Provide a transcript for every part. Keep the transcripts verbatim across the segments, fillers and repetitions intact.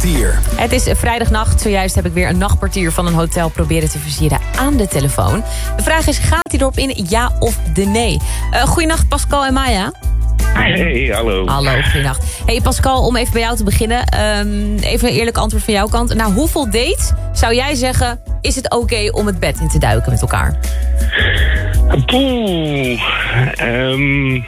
nachtportier. Het is vrijdagnacht. Zojuist heb ik weer een nachtportier van een hotel proberen te versieren aan de telefoon. De vraag is, gaat hij erop in, ja of de nee? Uh, goeienacht Pascal en Maya. Hey, hallo. Hallo, goeienacht. Hey Pascal, om even bij jou te beginnen. Um, even een eerlijk antwoord van jouw kant. Nou, hoeveel dates zou jij zeggen, is het oké okay om het bed in te duiken met elkaar? Poeh. Um,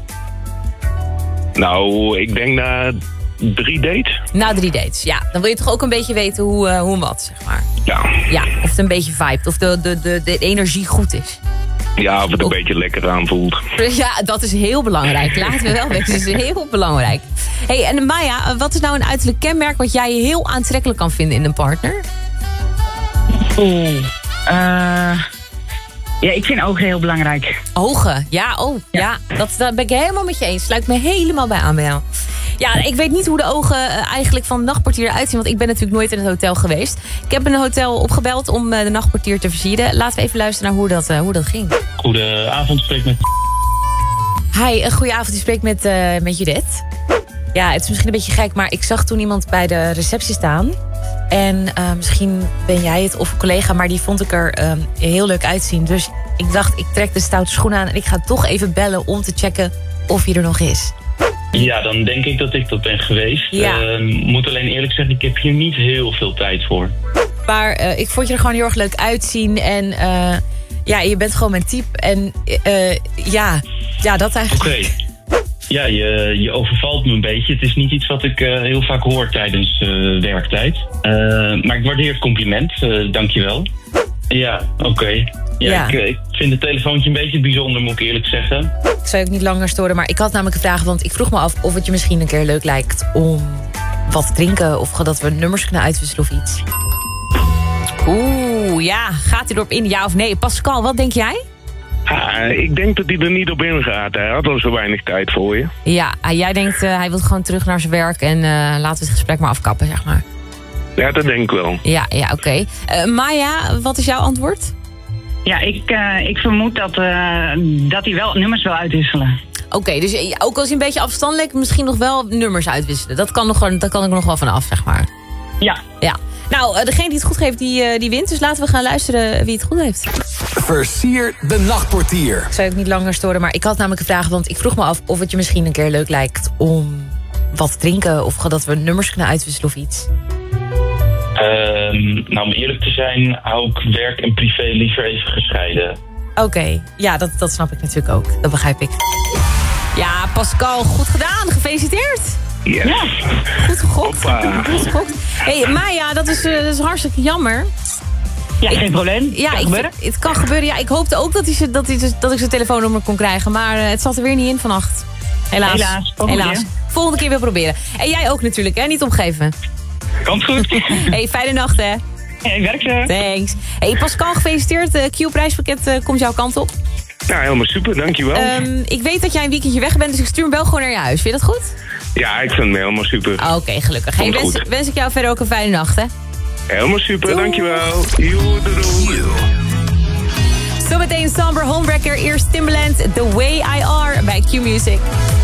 nou, ik denk na drie dates. Na drie dates, ja. Dan wil je toch ook een beetje weten hoe, uh, hoe en wat, zeg maar. Ja. Ja, of het een beetje vibet, of de, de, de, de energie goed is. Ja, of het een of... beetje lekker aanvoelt. Ja, dat is heel belangrijk. Laten we wel weten, dat is heel belangrijk. Hey, en Maya, wat is nou een uiterlijk kenmerk wat jij heel aantrekkelijk kan vinden in een partner? Oeh. Uh, ja, ik vind ogen heel belangrijk. Ogen, ja, oh, ja. ja dat, dat ben ik helemaal met je eens. Sluit me helemaal bij aan bij jou. Ja, ik weet niet hoe de ogen uh, eigenlijk van de nachtportier eruit zien, want ik ben natuurlijk nooit in het hotel geweest. Ik heb een hotel opgebeld om uh, de nachtportier te versieren. Laten we even luisteren naar hoe dat, uh, hoe dat ging. Goedenavond, spreek met... Hi, een goeie avond, ik spreek met, uh, met Judith. Ja, het is misschien een beetje gek, maar ik zag toen iemand bij de receptie staan. En uh, misschien ben jij het of een collega, maar die vond ik er uh, heel leuk uitzien. Dus ik dacht, ik trek de stoute schoen aan en ik ga toch even bellen om te checken of hij er nog is. Ja, dan denk ik dat ik dat ben geweest. Ik ja. uh, moet alleen eerlijk zeggen, ik heb hier niet heel veel tijd voor. Maar uh, ik vond je er gewoon heel erg leuk uitzien. En uh, ja, je bent gewoon mijn type. En uh, ja, ja, dat eigenlijk. Oké. Okay. Ja, je, je overvalt me een beetje. Het is niet iets wat ik uh, heel vaak hoor tijdens uh, werktijd. Uh, maar ik waardeer het compliment. Uh, Dank je wel. Ja, oké. Okay. Ja, ja. Ik, ik vind het telefoontje een beetje bijzonder, moet ik eerlijk zeggen. Ik zou je ook niet langer storen, maar ik had namelijk een vraag. Want ik vroeg me af of het je misschien een keer leuk lijkt om wat te drinken. Of dat we nummers kunnen uitwisselen of iets. Oeh, ja. Gaat hij erop in, ja of nee? Pascal, wat denk jij? Ah, ik denk dat hij er niet op ingaat. Hij had al zo weinig tijd voor je. Ja, jij denkt uh, hij wil gewoon terug naar zijn werk. En uh, laten we het gesprek maar afkappen, zeg maar. Ja, dat denk ik wel. Ja, ja oké. Okay. Uh, Maya, wat is jouw antwoord? Ja, ik, uh, ik vermoed dat, uh, dat hij wel nummers wil uitwisselen. Oké, okay, dus ook als hij een beetje afstandelijk misschien nog wel nummers uitwisselen. Dat kan, nog, dat kan ik nog wel vanaf, zeg maar. Ja. Ja. Nou, uh, degene die het goed geeft, die, uh, die wint. Dus laten we gaan luisteren wie het goed heeft. Versier de nachtportier. Ik zou je ook niet langer storen, maar ik had namelijk een vraag. Want ik vroeg me af of het je misschien een keer leuk lijkt om wat te drinken. Of dat we nummers kunnen uitwisselen of iets. Um, nou, om eerlijk te zijn, hou ik werk en privé liever even gescheiden. Oké, okay. Ja, dat, dat snap ik natuurlijk ook. Dat begrijp ik. Ja, Pascal, goed gedaan. Gefeliciteerd. Yes. Ja, goed gegokt. Hoppa. Goed gegokt. Hé, hey, Maya, dat is, uh, dat is hartstikke jammer. Ja, ik, geen probleem. Ja, kan ik, gebeuren. Het kan gebeuren. Ja, ik hoopte ook dat, hij, dat, hij, dat ik zijn telefoonnummer kon krijgen. Maar uh, het zat er weer niet in vannacht. Helaas. Helaas. Volgende Helaas. keer. Volgende keer weer proberen. En jij ook natuurlijk, hè? Niet opgeven. Komt goed. Hey, fijne nacht, hè? Hey, werk zo. Thanks. Hey, Pascal, gefeliciteerd. Uh, Q-prijspakket uh, komt jouw kant op. Ja, helemaal super, dankjewel. Um, ik weet dat jij een weekendje weg bent, dus ik stuur hem wel gewoon naar je huis. Vind je dat goed? Ja, ik vind het helemaal super. Oké, okay, gelukkig. Hey, wens, wens ik jou verder ook een fijne nacht, hè? Helemaal super, doei. Dankjewel. Joe, doei. Zometeen Somber Homewrecker, eerst Timbaland, The Way I Are bij Q Music.